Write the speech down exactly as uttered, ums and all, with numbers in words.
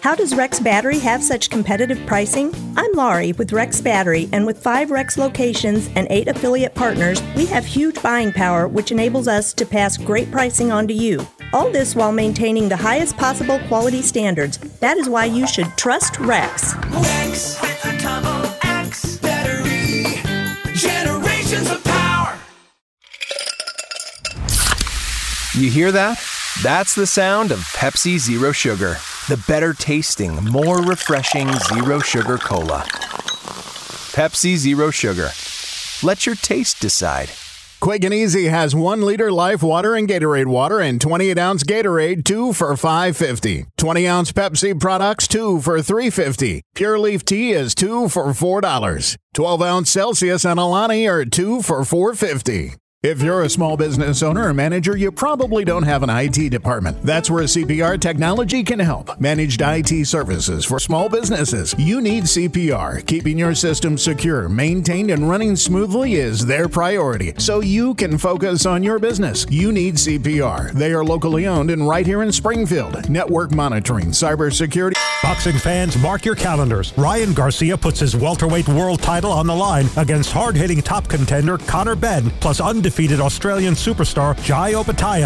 How does Rex Battery have such competitive pricing? I'm Laurie with Rex Battery, and with five Rex locations and eight affiliate partners, we have huge buying power, which enables us to pass great pricing on to you. All this while maintaining the highest possible quality standards. That is why you should trust Rex. Rex with the Combo X Battery. Generations of power. You hear that? That's the sound of Pepsi Zero Sugar. The better tasting, more refreshing Zero Sugar Cola. Pepsi Zero Sugar. Let your taste decide. Quick and Easy has one liter Life Water and Gatorade Water and twenty-eight ounce Gatorade, two for five fifty. twenty ounce Pepsi products, two for three fifty. Pure Leaf Tea is two for four dollars. twelve ounce Celsius and Alani are two for four fifty. If you're a small business owner or manager, you probably don't have an I T department. That's where C P R Technology can help. Managed I T services for small businesses. You need C P R. Keeping your system secure, maintained, and running smoothly is their priority, so you can focus on your business. You need C P R. They are locally owned and right here in Springfield. Network monitoring, cybersecurity. Boxing fans, mark your calendars. Ryan Garcia puts his welterweight world title on the line against hard-hitting top contender Conor Benn, plus undefeated Australian superstar Jai Opetaia.